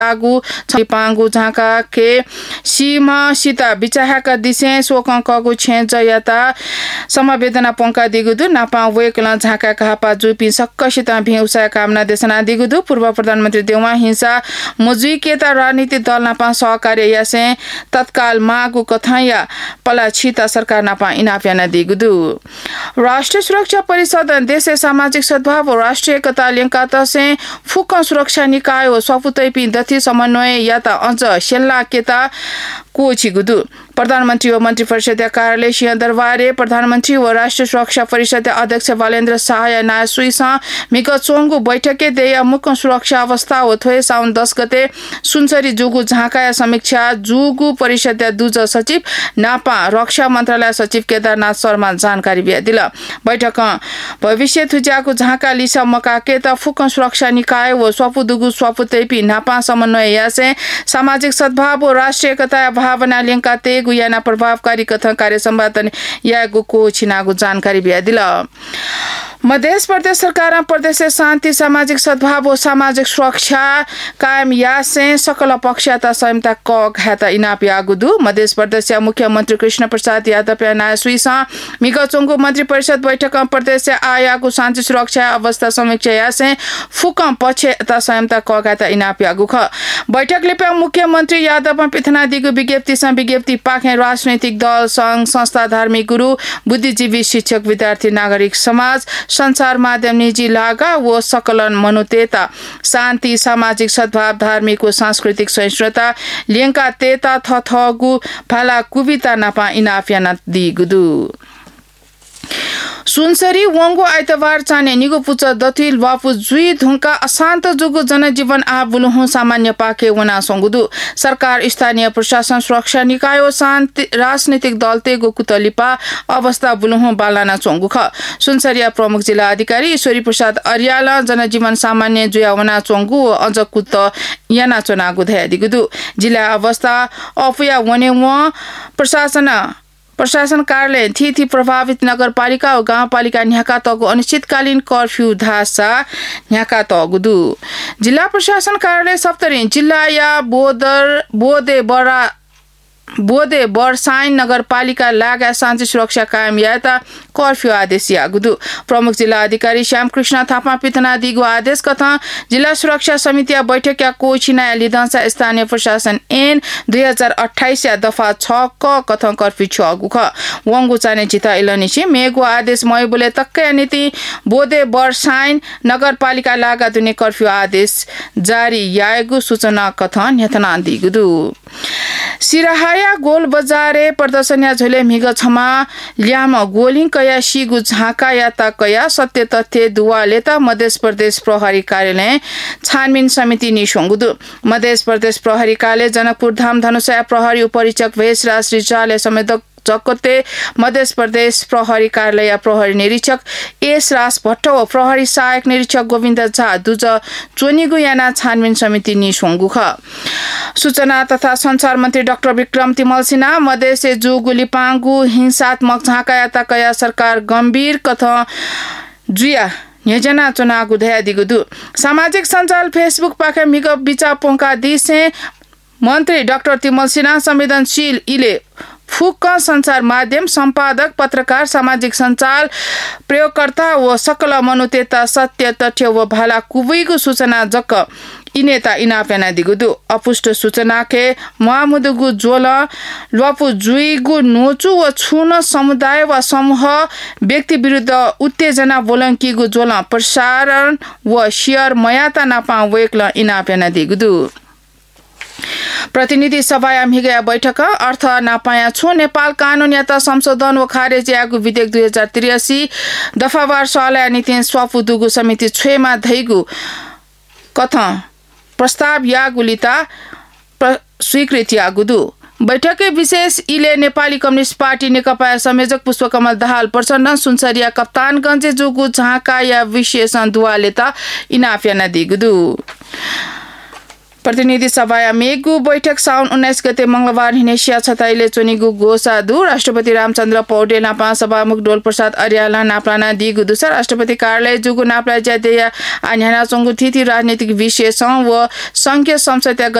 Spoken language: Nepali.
लागू छपांगु झाका के सीमा सीता बिचाहाका दिसे सोकंकगु छेज याता समवेदना पंका दिगुदु नापा वेकला झाका कहापा जुपि सक्क सीता भेउसा कामना देशना दिगुदु पूर्व प्रधानमन्त्री देउवा हिंसा मुजुई केता राजनीति दल नापा सहकार्य यासे तत्काल मागु कथाया पला छिता सरकार नापा इनाप्याना दिगुदु राष्ट्रिय सुरक्षा परिषद देशे सामाजिक सद्भाव और राष्ट्रिय एकता लिंका तसे फुक सुरक्षा निकाय हो सफुतैपि दथि समन्वय याता अझ सेल्ला केता कोचिगुदु प्रधानमन्त्री व मन्त्री परिषद कार्यालय सिंहदरबारे प्रधानमन्त्री व राष्ट्रिय सुरक्षा परिषद अध्यक्ष बालेन्द्र शाह नासुइसा मिक चोंगु बैठके देय मुख्य सुरक्षा अवस्था हो थोए साउन 10 गते सुनसरी जुगु झाकाया समीक्षा जुगु परिषद दुज सचिव नापा रक्षा मन्त्रालय सचिव केदारनाथ शर्मा जानकारी दिल बैठक भविष्य थुजाको झाका लिसा मकाके त फुक सुरक्षा निकाय व स्वपु दुगु स्वपु तेपि नापा समन्वय यासे सामाजिक सद्भाव व राष्ट्रिय एकता भावना लिंका ते गुयाना प्रभावकारी कथन कार्य सम्पादन यागु को छिनागु जानकारी दिल मध्य प्रदेश सरकार प्रदेश शान्ति सामाजिक सद्भाव व सामाजिक सुरक्षा कायम यासे सकल पक्षता संयमता क घाता इनाप यागुदु मध्य प्रदेश मुख्यमन्त्री कृष्ण प्रसाद यादव नासुइसा मिगचोंगु मन्त्री परिषद बैठक प्रदेश आयागु शान्ति सुरक्षा अवस्था समीक्षा यासे फुकम पक्षता संयमता क घाता इनाप यागु ख बैठकले मुख्यमन्त्री यादव पिथना दिगु विज्ञप्ति पाखे राजनैतिक दल संघ संस्था धार्मिक गुरु बुद्धिजीवी शिक्षक विद्यार्थी नागरिक समाज संचार माध्यम निजी लागा व सकलन मनुतेता शान्ति सामाजिक सद्भाव धार्मिक व सांस्कृतिक सहिष्णुता लिंका तेता थथगु फाला कुविता नापा इनाफ्याना दिगुदु सुनसरी वंगो आइतबार चाने निगो पुच दथिल वापु जुई धुंका अशान्त जुगु जनजीवन आ बुलुहु सामान्य पाके वना संगुदु सरकार स्थानीय प्रशासन सुरक्षा निकाय शान्ति राजनीतिक दल तेगो कुतलिपा अवस्था बुलुहु बालाना चोंगु ख सुनसरिया प्रमुख जिल्ला अधिकारी ईश्वरी प्रसाद अर्याला जनजीवन सामान्य जुया वना चोंगु अझ कुत याना चोनागु धयादिगुदु जिल्ला अवस्था अफया वने व प्रशासन कार्यालय थी प्रभावित नगरपालिका और गाउँपालिका न्याका तगु अनिश्चितकालीन कर्फ्यू धासा न्याका तगुदु जिल्ला प्रशासन कार्यालय सप्तरी जिल्ला या बोदे बरसाइन नगरपालिका लागा शान्ति सुरक्षा कायम याता कर्फ्यू आदेश यागुदु प्रमुख जिल्ला अधिकारी श्यामकृष्ण थापा पितना दिगु आदेश कथा जिल्ला सुरक्षा समिति बैठक या कोचिना लिदंसा स्थानीय प्रशासन एन 2028 या दफा 6 क कथा कर्फ्यू छगु ख वंगु चाने जिता इलनिछि मेगु आदेश मयबुले तक्कै नीति बोदे बरसाइन नगरपालिका लागा दुने कर्फ्यू आदेश जारी यागु सूचना कथा न्यतना दिगुदु सिराहाया गोल बजारे प्रदर्शनिया झोले मिग छमा ल्याम गोलिङ कया सिगु झाका याता कया सत्य तथ्य दुवालेता मध्य प्रदेश प्रहरी कार्यालय छानबिन समिति निशोंगुदु मध्य प्रदेश प्रहरी कार्यालय जनकपुर धाम धनुषा प्रहरी उपरीक्षक भेषराज श्रीचाले समेत जगते मध्य प्रदेश प्रहरी कार्यालय प्रहरी निरीक्षक एस राज भट्ट व प्रहरी सहायक निरीक्षक गोविन्द झा दुज चोनिगु याना छानबिन समिति निशोंगु ख सूचना तथा संचार मन्त्री डाक्टर विक्रम तिमल सिन्हा मधेस जुगु लिपांगु हिंसात्मक झाका याता कया सरकार गम्भीर कथा जुया योजना चुनागु धया दिगुदु सामाजिक सञ्जाल फेसबुक पाखे मिग बिचा पोंका दिसे मन्त्री डाक्टर तिमल सिन्हा संवेदनशील इले फुक संचार माध्यम संपादक पत्रकार सामाजिक सञ्जाल प्रयोगकर्ता व सकल मनुतेता सत्य तथ्य व भाला कुबैगु सूचना जक इनेता इनापेना दिगुदु अपुष्ट सूचना के महामुदुगु जोल लपु जुइगु नोचु व छुन समुदाय व समूह व्यक्ति विरुद्ध उत्तेजना बोलंकीगु जोल प्रसारण व शेयर मयाता नापा वेक्ल इनापेना दिगुदु प्रतिनिधि सभा मिगया बैठक अर्थ नापाया छु नेपाल कानून याता संशोधन व खारेज यागु विधेयक 2083 दफावार सलाह नीति स्वपुदुगु समिति छेमा धैगु कथा प्रस्ताव यागुलिता स्वीकृति यागुदु बैठक विशेष इले नेपाली कम्युनिस्ट पार्टी नेकपा संयोजक पुष्पकमल दाहाल प्रचण्ड सुनसरिया कप्तानगञ्ज जुगु झाका या विशेषण दुवालेता इनाफियाना दिगुदु प्रतिनिधि सभा मेगु बैठक साउन 19 गते मंगलबार हिनेसिया छताइले चुनिगु गोसादु राष्ट्रपति रामचन्द्र पौडेल नापा सभामुख डोल प्रसाद अर्याला नाप्लाना दिगु दुसा राष्ट्रपति कार्यालय जुगु नाप्ला ज्यादेया आन्याना चंगु थिति राजनीतिक विषय व संघीय संसदीय